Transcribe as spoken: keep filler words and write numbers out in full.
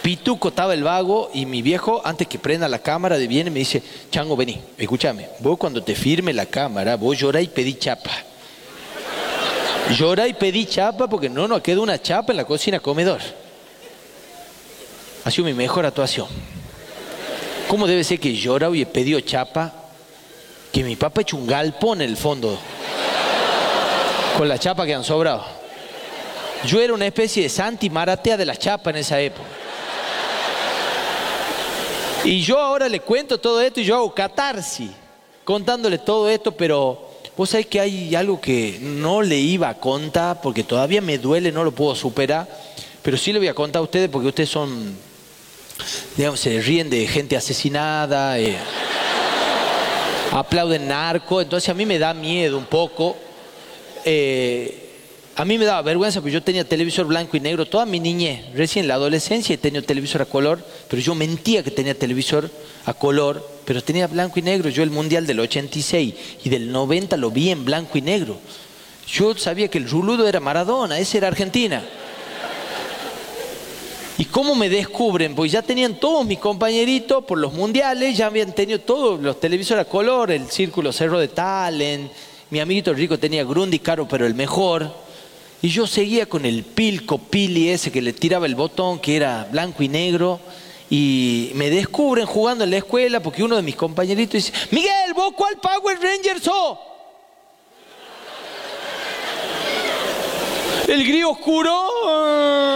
Pituco estaba el vago y mi viejo, antes que prenda la cámara, de viene y me dice, Chango, vení, escúchame, vos cuando te firme la cámara, vos llorá y pedí chapa. Llorá y pedí chapa porque no nos queda una chapa en la cocina comedor. Ha sido mi mejor actuación. ¿Cómo debe ser que llora y he pedido chapa? Que mi papá ha hecho un galpón en el fondo con la chapa que han sobrado. Yo era una especie de Santi Maratea de la chapa en esa época. Y yo ahora le cuento todo esto y yo hago catarsis contándole todo esto, pero vos sabés que hay algo que no le iba a contar porque todavía me duele, no lo puedo superar, pero sí le voy a contar a ustedes porque ustedes son, digamos, se ríen de gente asesinada, eh, aplauden narco, entonces a mí me da miedo un poco. Eh, A mí me daba vergüenza porque yo tenía televisor blanco y negro toda mi niñez. Recién en la adolescencia he tenido televisor a color, pero yo mentía que tenía televisor a color, pero tenía blanco y negro. Yo el Mundial del ochenta y seis y del noventa lo vi en blanco y negro. Yo sabía que el ruludo era Maradona, ese era Argentina. ¿Y cómo me descubren? Pues ya tenían todos mis compañeritos por los mundiales, ya habían tenido todos los televisores a color, el Círculo Cerro de Talent, mi amiguito rico tenía Grundy caro, pero el mejor. Y yo seguía con el pilco pili ese que le tiraba el botón, que era blanco y negro. Y me descubren jugando en la escuela porque uno de mis compañeritos dice, Miguel, ¿vos cuál Power Ranger sos? ¿El gris oscuro?